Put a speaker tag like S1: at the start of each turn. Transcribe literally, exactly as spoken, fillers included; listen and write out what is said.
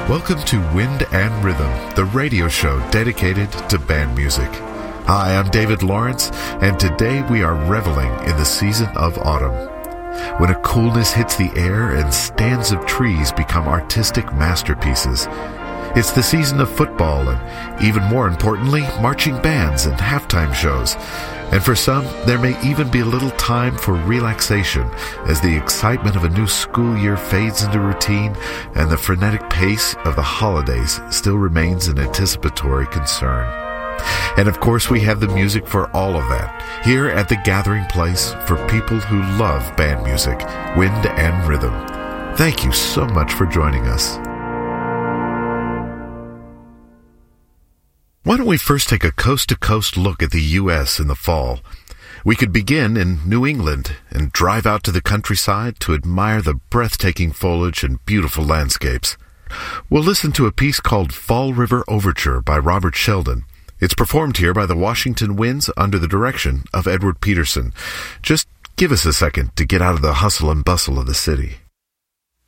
S1: Welcome to Wind and Rhythm, the radio show dedicated to band music. Hi, I'm David Lawrence, and today we are reveling in the season of autumn, when a coolness hits the air and stands of trees become artistic masterpieces. It's the season of football and, even more importantly, marching bands and halftime shows. And for some, there may even be a little time for relaxation as the excitement of a new school year fades into routine and the frenetic pace of the holidays still remains an anticipatory concern. And of course, we have the music for all of that here at the gathering place for people who love band music, Wind and Rhythm. Thank you so much for joining us. Why don't we first take a coast-to-coast look at the U S in the fall? We could begin in New England and drive out to the countryside to admire the breathtaking foliage and beautiful landscapes. We'll listen to a piece called Fall River Overture by Robert Sheldon. It's performed here by the Washington Winds under the direction of Edward Peterson. Just give us a second to get out of the hustle and bustle of the city.